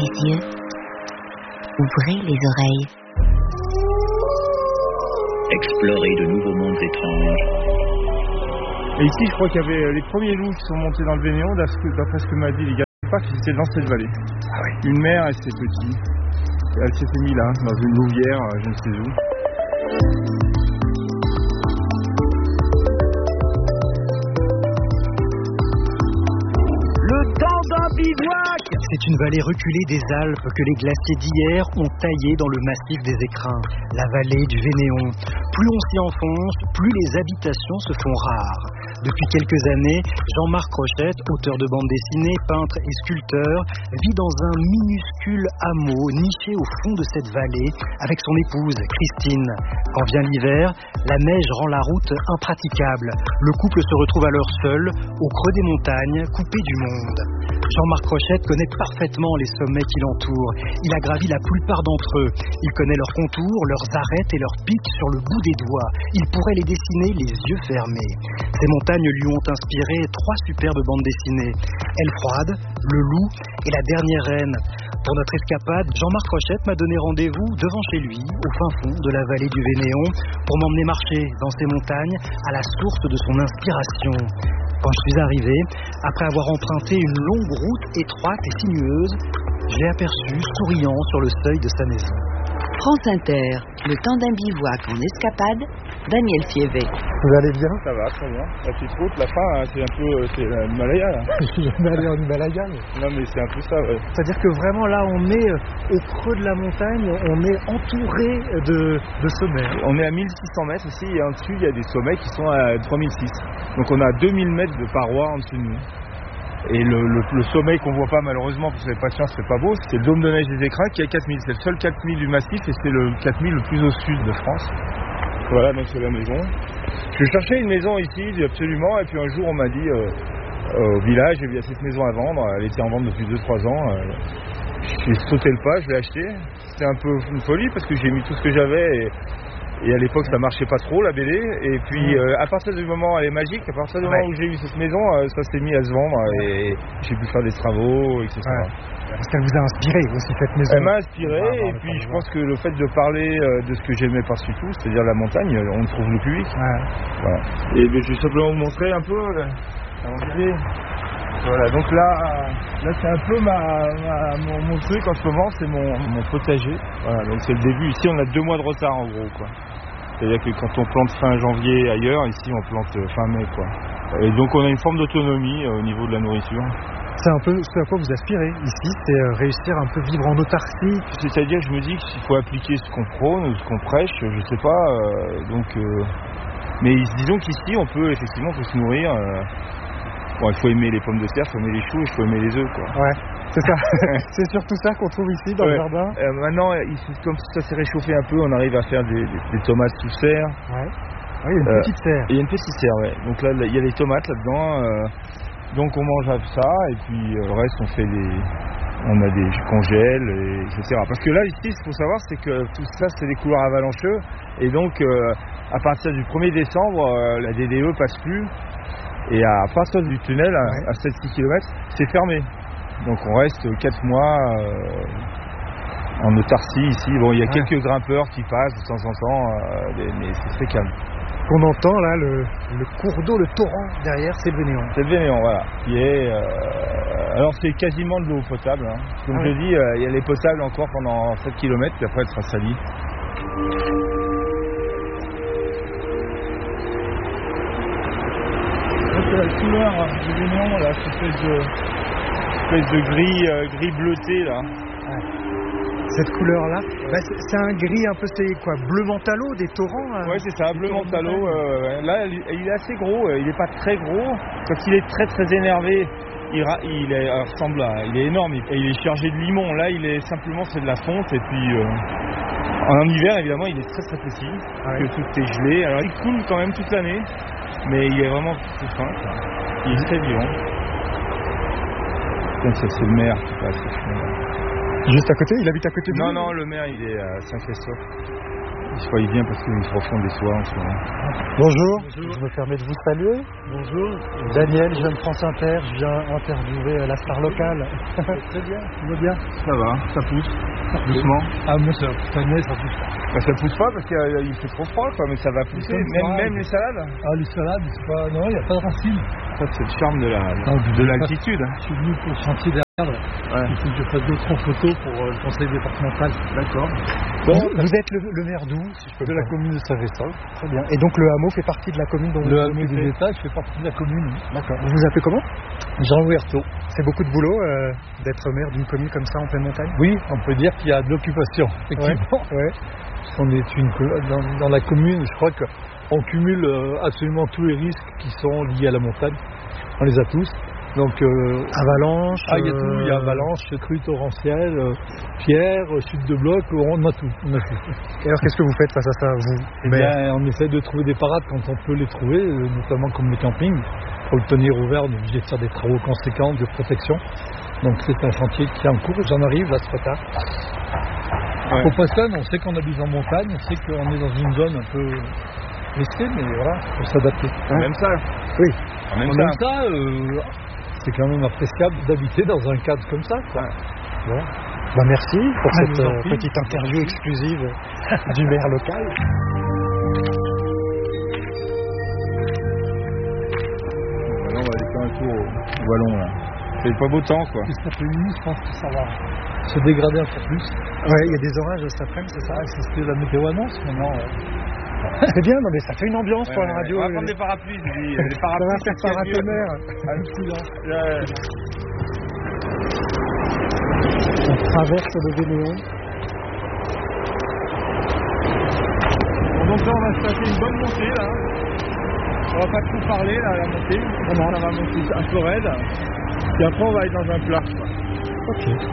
les yeux, ouvrez les oreilles. Explorez de nouveaux mondes étranges. Et ici, je crois qu'il y avait les premiers loups qui sont montés dans le Vénéon, d'après ce que m'a dit les gars du parc, ils étaient dans cette vallée. Ah oui. Une mère et ses petits. Elle s'était mise là, dans une louvière, je ne sais où. Le temps d'un bivouac! C'est une vallée reculée des Alpes que les glaciers d'hier ont taillée dans le massif des Écrins, la vallée du Vénéon. Plus on s'y enfonce, plus les habitations se font rares. Depuis quelques années, Jean-Marc Rochette, auteur de bande dessinée, peintre et sculpteur, vit dans un minuscule hameau niché au fond de cette vallée avec son épouse, Christine. Quand vient l'hiver, la neige rend la route impraticable. Le couple se retrouve alors seul, au creux des montagnes, coupé du monde. Jean-Marc Rochette connaît parfaitement les sommets qui l'entourent. Il a gravi la plupart d'entre eux. Il connaît leurs contours, leurs arêtes et leurs pics sur le bout des doigts. Il pourrait les dessiner les yeux fermés. Ces montagnes lui ont inspiré 3 superbes bandes dessinées. Elle froide, Le loup et La dernière reine. Pour notre escapade, Jean-Marc Rochette m'a donné rendez-vous devant chez lui, au fin fond de la vallée du Vénéon, pour m'emmener marcher dans ces montagnes à la source de son inspiration. Quand je suis arrivé, après avoir emprunté une longue route étroite et sinueuse, je l'ai aperçu souriant sur le seuil de sa maison. France Inter, le temps d'un bivouac en escapade, Daniel Fievé. Vous allez bien? Ça va, très bien. La petite route, la fin, c'est un peu l'Himalaya là. Je suis jamais allé en Himalaya. Non mais c'est un peu ça, ouais. C'est-à-dire que vraiment là, on est au creux de la montagne, on est entouré de sommets. On est à 1600 mètres ici et en dessous, il y a des sommets qui sont à 3006. Donc on a 2000 mètres de parois en dessous de nous. Et le sommet qu'on voit pas malheureusement, parce que les patients c'est pas beau, c'est le dôme de neige des Écrins qui est à 4000. C'est le seul 4000 du massif et c'est le 4000 le plus au sud de France. Voilà, donc c'est la maison. Je cherchais une maison ici, absolument, et puis un jour on m'a dit au village, il y a cette maison à vendre, elle était en vente depuis 2-3 ans. J'ai sauté le pas, je l'ai achetée. C'était un peu une folie parce que j'ai mis tout ce que j'avais et à l'époque ça marchait pas trop la BD. Et puis à partir du moment, elle est magique, à partir du moment où j'ai eu cette maison, ça s'est mis à se vendre et j'ai pu faire des travaux, etc. Ouais. Parce qu'elle vous a inspiré aussi cette maison. Elle m'a inspiré et puis je pense que le fait de parler de ce que j'aimais par-dessus tout, c'est-à-dire la montagne, on trouve le public. Ouais. Voilà. Et je vais simplement vous montrer un peu la BD. Voilà, donc là c'est un peu mon truc en ce moment, c'est mon potager. Voilà, donc c'est le début. Ici on a 2 mois de retard en gros, quoi. C'est-à-dire que quand on plante fin janvier ailleurs, ici on plante fin mai, quoi. Et donc on a une forme d'autonomie au niveau de la nourriture. C'est un peu ce à quoi vous aspirez ici, c'est réussir un peu vivre en autarcie. C'est-à-dire que je me dis qu'il faut appliquer ce qu'on prône ou ce qu'on prêche, je sais pas. Mais disons qu'ici on peut effectivement se nourrir. Bon, il faut aimer les pommes de terre, il faut aimer les choux, il faut aimer les œufs, quoi. Ouais, c'est ça. C'est surtout ça qu'on trouve ici dans le jardin. Maintenant, comme ça s'est réchauffé un peu, on arrive à faire des tomates sous serre. Ouais. Oui, il y a une petite serre. Il y a une petite serre, ouais. Donc là, il y a les tomates là-dedans. Donc on mange à ça, et puis le reste, on a des congèles, etc. Parce que là, ici, ce qu'il faut savoir, c'est que tout ça, c'est des couloirs avalancheux. Et donc, à partir du 1er décembre, la DDE passe plus. Et à partir du tunnel, à 7-6 km, c'est fermé. Donc on reste 4 mois en autarcie ici. Bon, il y a quelques grimpeurs qui passent de temps en temps, mais c'est très calme. Qu'on entend là, le cours d'eau, le torrent derrière, c'est le Vénéon. C'est le Vénéon, voilà. Qui est, alors c'est quasiment de l'eau potable. Hein. Comme je dis, elle est potable encore pendant 7 km, puis après elle sera salie. La couleur du Vénéon, là, cette espèce de gris bleuté là. Ouais. Cette couleur là, c'est un gris un peu, c'est quoi, bleu mentalo des torrents. Ouais, c'est ça, bleu mentalo. Là, il est assez gros, il est pas très gros. Quand il est très très énervé, il est énorme et il est chargé de limon. Là, c'est de la fonte et puis en hiver évidemment, il est très très petit, que tout est gelé. Alors il coule quand même toute l'année. Mais il est vraiment tout fin, quoi. Il est très vivant. Donc ça, c'est le maire qui passe. Juste à côté, il habite à côté de Non, le maire il est à Saint-Christophe. Je crois qu'il vient parce qu'ils se refont des soirs en ce moment. Bonjour, je me permets de vous saluer. Bonjour. Daniel, jeune France Inter, je viens interviewer la star locale. Très bien, tout va bien. Ça va, ça pousse, doucement. Ah, moi, ça pousse pas. Bah, ça pousse pas parce qu'il fait trop froid, quoi, mais ça va pousser, même les salades. Ah, les salades, c'est pas... Non, il n'y a pas de racines. Ça, c'est le charme de l'altitude. Je suis venu pour le chantier derrière. Ouais. Il faut que je fasse 2-3 photos pour le conseil départemental. D'accord. Vous êtes le maire d'où, si je peux De la commune de Saint-Vestol. Très bien. Et donc le hameau fait partie de la commune dont Le vous hameau occupez. des étages fait partie de la commune. D'accord. Vous vous appelez comment? Jean Huerteau. C'est beaucoup de boulot d'être maire d'une commune comme ça en pleine montagne? Oui, on peut dire qu'il y a de l'occupation, effectivement. Ouais. On est dans la commune, je crois qu'on cumule absolument tous les risques qui sont liés à la montagne. On les a tous. Donc, avalanche. il y a tout. Il y a avalanche, crue torrentielle, pierre, chute de bloc. On a tout. Et alors, qu'est-ce que vous faites face à ça, vous? Eh bien, on essaie de trouver des parades quand on peut les trouver, notamment comme le camping. Pour le tenir ouvert, on est obligé de faire des travaux conséquents de protection. Donc, c'est un chantier qui est en cours. J'en arrive là ce matin. Ouais. Au passage, on sait qu'on habite en montagne, on sait qu'on est dans une zone un peu risquée, mais voilà, il faut s'adapter. Même ça. Oui. En même temps, c'est quand même appréciable d'habiter dans un cadre comme ça, quoi. Bon. Bah merci pour Je cette vous en prie. petite interview exclusive du maire local. Là, on va aller faire un tour au ballon, là. C'est pas beau temps, quoi. Cet après-midi, je pense que ça va se dégrader un peu plus. Ouais, il y a des orages cet après-midi, c'est ça? C'est ce que la météo annonce maintenant. C'est bien, non mais ça fait une ambiance pour la radio. On va prendre des parapluies, je dis. Des Ça parapluies, va faire paratonnerre. On traverse le Vénéon. Donc là, on va se passer une bonne montée, là. On va pas trop parler, là, la montée. Vraiment, ça va monter un peu raide. Puis après, on va être dans un plat, quoi. Ok.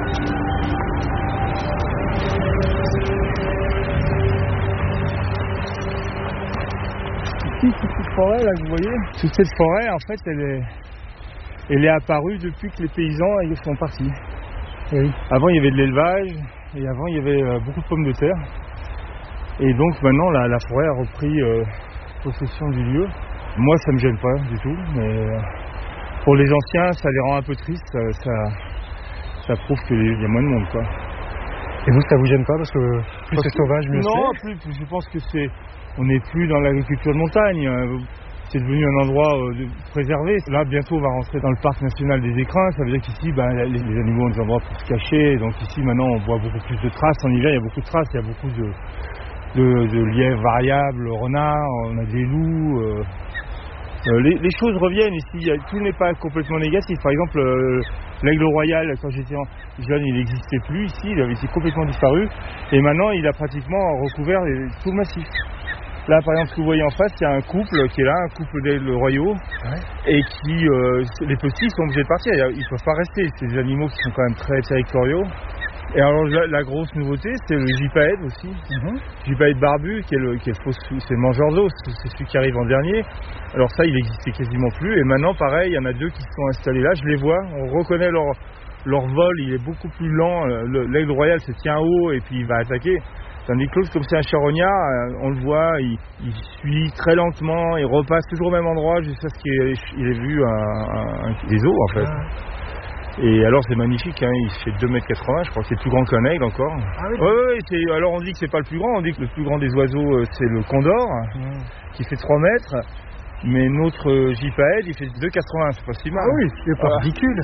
Ici, toute cette forêt, là, que vous voyez, toute cette forêt, en fait, elle est apparue depuis que les paysans ils sont partis. Oui. Avant, il y avait de l'élevage, et avant, il y avait beaucoup de pommes de terre. Et donc, maintenant, la forêt a repris possession du lieu. Moi, ça me gêne pas du tout, mais pour les anciens, ça les rend un peu tristes. Ça prouve qu'il y a moins de monde, quoi. Et vous, ça vous gêne pas parce que plus c'est sauvage, mieux c'est? Non, plus. Je pense que on n'est plus dans l'agriculture de montagne. C'est devenu un endroit préservé. Là, bientôt, on va rentrer dans le parc national des Écrins. Ça veut dire qu'ici, les animaux ont des endroits pour se cacher. Donc ici, maintenant, on voit beaucoup plus de traces. En hiver, il y a beaucoup de traces. Il y a beaucoup de lièvres variables, renards, on a des loups. Les choses reviennent ici. Tout n'est pas complètement négatif. Par exemple, l'aigle royal, quand j'étais jeune, il n'existait plus ici. Il avait été complètement disparu. Et maintenant, il a pratiquement recouvert tout le massif. Là, par exemple, ce que vous voyez en face, il y a un couple qui est là, un couple d'aigles royaux, et qui, les petits sont obligés de partir. Ils ne peuvent pas rester. C'est des animaux qui sont quand même très territoriaux. Et alors, la grosse nouveauté, c'est le gypaète aussi. Gypaète barbu, qui est le c'est le mangeur d'os, c'est celui qui arrive en dernier. Alors ça, il n'existait quasiment plus. Et maintenant, pareil, il y en a deux qui se sont installés là. Je les vois, on reconnaît leur vol, il est beaucoup plus lent. L'aigle royal se tient haut et puis il va attaquer. Tandis que l'autre, comme c'est un charognard, on le voit, il suit très lentement, il repasse toujours au même endroit jusqu'à ce qu'il ait vu des os, en fait. Et alors c'est magnifique, hein, il fait 2,80 m, je crois que c'est plus grand qu'un aigle encore. Ah oui. Ouais, alors on dit que c'est pas le plus grand, on dit que le plus grand des oiseaux c'est le condor, qui fait 3 mètres. Mais notre gypaète, il fait 2,80 m, c'est pas si mal. Ah oui, c'est pas ridicule.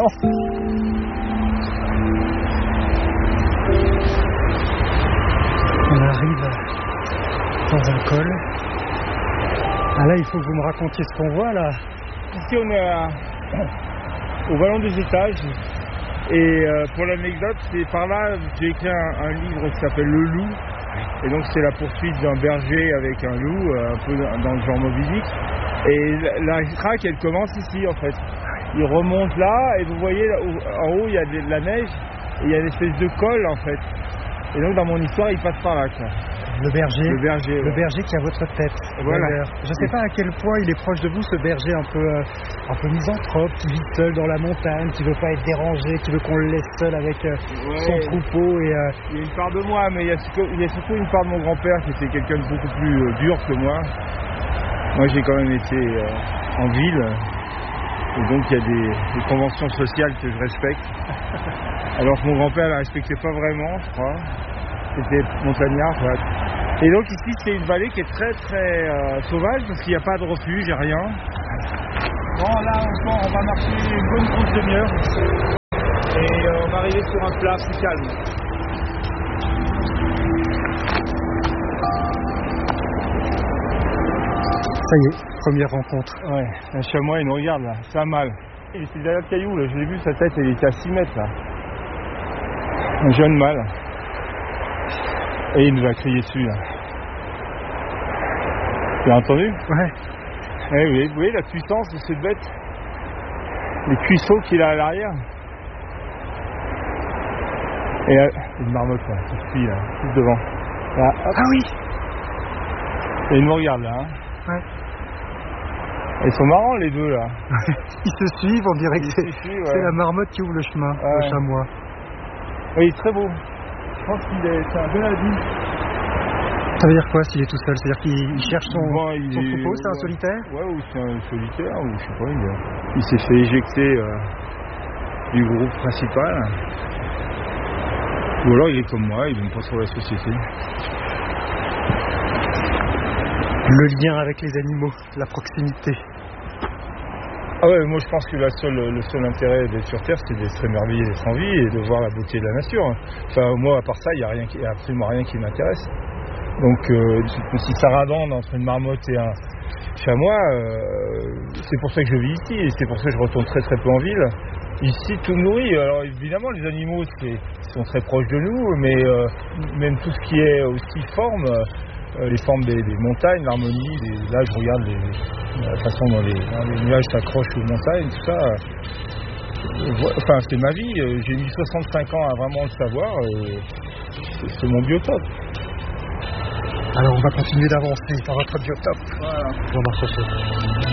On arrive dans un col. Ah là, il faut que vous me racontiez ce qu'on voit là. Ici on est au Vallon des Étages. Et pour l'anecdote, c'est par là j'ai écrit un livre qui s'appelle Le Loup. Et donc c'est la poursuite d'un berger avec un loup, un peu dans le genre Moby Dick. Et la traque, elle commence ici en fait. Il remonte là et vous voyez en haut il y a de la neige et il y a une espèce de col en fait. Et donc dans mon histoire, il passe par là, quoi. Le berger. Le berger, ouais. Le berger qui a votre tête. Voilà. D'ailleurs. Je ne sais pas à quel point il est proche de vous, ce berger un peu misanthrope, qui vit seul dans la montagne, qui veut pas être dérangé, qui veut qu'on le laisse seul avec son troupeau. Et, Il y a une part de moi, mais il y a surtout une part de mon grand-père qui était quelqu'un de beaucoup plus dur que moi. Moi, j'ai quand même été en ville, et donc il y a des conventions sociales que je respecte. Alors que mon grand-père ne la respectait pas vraiment, je crois. C'était montagnard, quoi. Et donc ici, c'est une vallée qui est très très sauvage, parce qu'il n'y a pas de refuge, il n'y a rien. Bon, là encore, on va marcher une bonne grosse demi-heure, et on va arriver sur un plat plus calme. ça y est, première rencontre. Ouais, un chamois, il nous regarde là, ça a mal. Il était derrière le caillou, là, je l'ai vu, sa tête, elle était à 6 mètres là. Un jeune mâle. Et il nous a crié dessus là. Tu as entendu? Ouais. Ouais, vous voyez la puissance de cette bête? Les cuisseaux qu'il a à l'arrière. Et une marmotte là, qui suit là, tout devant. Là, hop. Ah oui. Et il nous regarde là. Hein. Ouais. Ils sont marrants les deux là. Ils se suivent, on dirait que Ils se suivent, ouais. c'est la marmotte qui ouvre le chemin, Ouais. le chamois. Oui, il est très beau. Je pense c'est un bon adulte. Ça veut dire quoi s'il est tout seul? C'est-à-dire qu'il cherche son troupeau, c'est un ouais. solitaire? Ouais, ou c'est un solitaire, ou je sais pas, il s'est fait éjecter du groupe principal. Ou alors il est comme moi, il n'aime pas trop la société. Le lien avec les animaux, la proximité. Ah ouais, moi je pense que le seul intérêt d'être sur Terre, c'est de s'émerveiller d'être en vie et de voir la beauté de la nature. Enfin, moi, à part ça, il n'y a absolument rien qui m'intéresse. Donc, si ça radande entre une marmotte et un chamois, c'est pour ça que je vis ici et c'est pour ça que je retourne très très peu en ville. Ici, tout me nourrit. Alors évidemment, les animaux sont très proches de nous, mais même tout ce qui est aussi forme, les formes des montagnes, l'harmonie, là je regarde la façon dont les nuages s'accrochent aux montagnes, tout ça. Enfin, c'est ma vie. J'ai mis 65 ans à vraiment le savoir. C'est mon biotope. Alors on va continuer d'avancer par votre biotope. Voilà. Jean-Marc Rocher.